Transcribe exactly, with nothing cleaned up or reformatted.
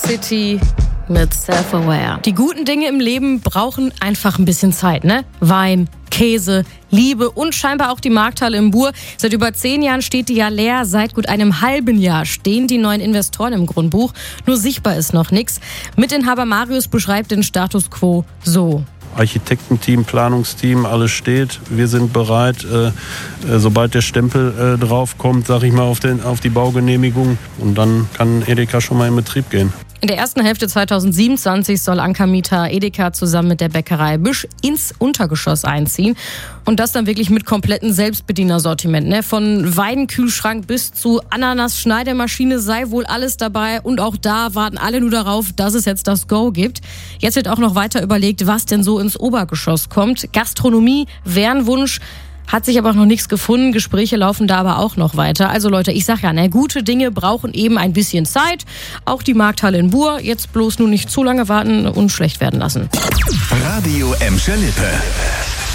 City mit Self-Aware. Die guten Dinge im Leben brauchen einfach ein bisschen Zeit, ne? Wein, Käse, Liebe und scheinbar auch die Markthalle im Buhr. Seit über zehn Jahren steht die ja leer. Seit gut einem halben Jahr stehen die neuen Investoren im Grundbuch. Nur sichtbar ist noch nichts. Mitinhaber Marius beschreibt den Status quo so. Architektenteam, Planungsteam, alles steht. Wir sind bereit, äh, äh, sobald der Stempel äh, drauf kommt, sag ich mal, auf, den, auf die Baugenehmigung. Und dann kann Edeka schon mal in Betrieb gehen. In der ersten Hälfte zweitausendsiebenundzwanzig soll Ankermieter Edeka zusammen mit der Bäckerei Büsch ins Untergeschoss einziehen. Und das dann wirklich mit komplettem Selbstbedienersortiment. Ne? Von Weidenkühlschrank bis zu Ananas-Schneidemaschine sei wohl alles dabei. Und auch da warten alle nur darauf, dass es jetzt das Go gibt. Jetzt wird auch noch weiter überlegt, was denn so ins Obergeschoss kommt. Gastronomie wäre ein Wunsch. Hat sich aber noch nichts gefunden. Gespräche laufen da aber auch noch weiter. Also Leute, ich sag ja, ne, gute Dinge brauchen eben ein bisschen Zeit. Auch die Markthalle in Buhr. Jetzt bloß nur nicht zu lange warten und schlecht werden lassen. Radio Emscher Lippe.